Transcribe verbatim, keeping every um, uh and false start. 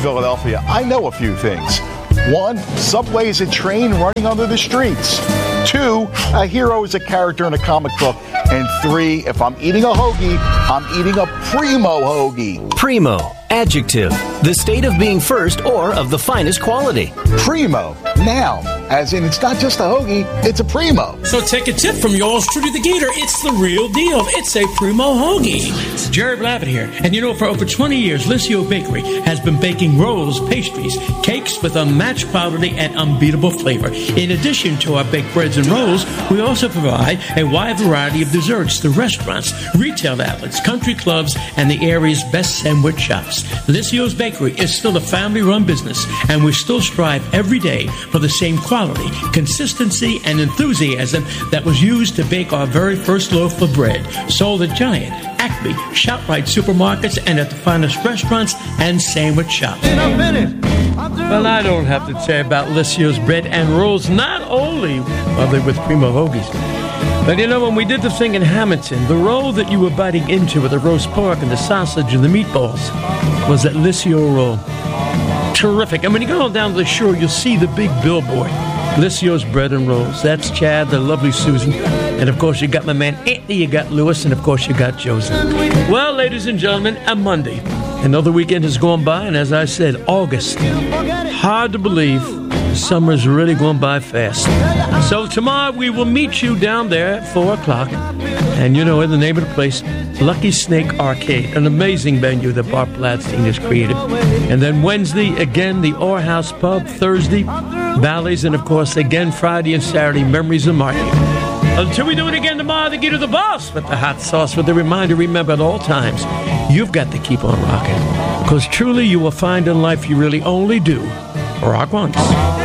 Philadelphia, I know a few things. One, Subway is a train running under the streets. Two, a hero is a character in a comic book. And three, if I'm eating a hoagie, I'm eating a primo hoagie. Primo, adjective, the state of being first or of the finest quality. Primo, noun, as in it's not just a hoagie, it's a primo. So take a tip from yours truly, the Gator. It's the real deal. It's a primo hoagie. Jerry Blavitt here. And you know, for over twenty years, Licio Bakery has been baking rolls, pastries, cakes with unmatched quality and unbeatable flavor. In addition to our baked breads and rolls, we also provide a wide variety of desserts to restaurants, retail outlets, country clubs, and the area's best sandwich shops. Licio's Bakery is still a family-run business, and we still strive every day for the same quality, consistency, and enthusiasm that was used to bake our very first loaf of bread. Sold at Giant, Acme, ShopRite supermarkets, and at the finest restaurants and sandwich shops. Well, I don't have to tell you about Licio's bread and rolls. Not only are they with primo hoagies, but you know, when we did the thing in Hamilton, the roll that you were biting into with the roast pork and the sausage and the meatballs was that Licio roll. Terrific. And when you go on down to the shore, you'll see the big billboard, Licio's Bread and Rolls. That's Chad, the lovely Susan. And, of course, you got my man Anthony, you got Lewis, and, of course, you got Josie. Well, ladies and gentlemen, a Monday. Another weekend has gone by, and as I said, August. Hard to believe. Summer's really going by fast. So tomorrow we will meet you down there at four o'clock. And you know, in the name of the place, Lucky Snake Arcade, an amazing venue that Bart Bladstein has created. And then Wednesday, again, the Orr House Pub. Thursday, Bally's. And, of course, again, Friday and Saturday, Memories of Marty. Until we do it again tomorrow, the Get to the Boss with the hot sauce. With a reminder, remember at all times, you've got to keep on rocking. Because truly you will find in life you really only do rock once.